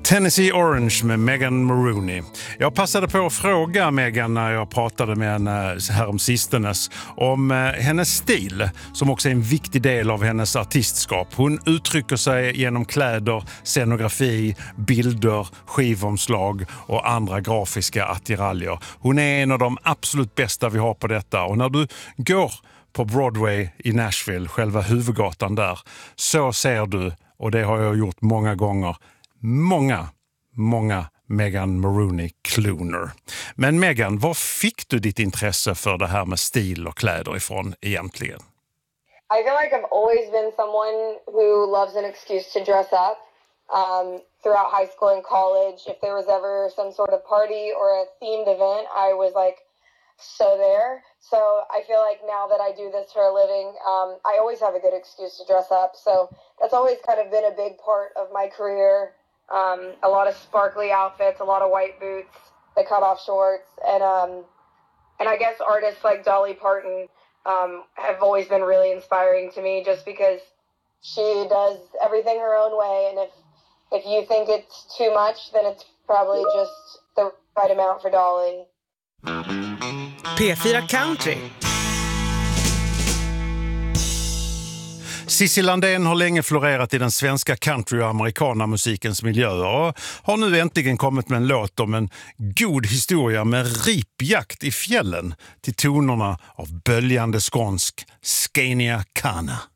Tennessee Orange med Megan Maroney. Jag passade på att fråga Megan när jag pratade med henne här om sistenes om hennes stil som också är en viktig del av hennes artistskap. Hon uttrycker sig genom kläder, scenografi, bilder, skivomslag och andra grafiska attiraljer. Hon är en av de absolut bästa vi har på detta, och när du går på Broadway i Nashville, själva huvudgatan där, så ser du, och det har jag gjort många gånger, många Megan Maroney-kloner. Men Megan, var fick du ditt intresse för det här med stil och kläder ifrån egentligen? I feel like I've always been someone who loves an excuse to dress up. Throughout high school and college, if there was ever some sort of party or a themed event, I was like so there. So I feel like now that I do this for a living, I always have a good excuse to dress up. So that's always kind of been a big part of my career. A lot of sparkly outfits, a lot of white boots, the cut-off shorts, and I guess artists like Dolly Parton have always been really inspiring to me, just because she does everything her own way, and if you think it's too much, then it's probably just the right amount for Dolly. P4 Country. Cissi Landén har länge florerat i den svenska country- och amerikanamusikens miljöer och har nu äntligen kommit med en låt om en god historia med ripjakt i fjällen till tonerna av böljande skånsk Scania Kana.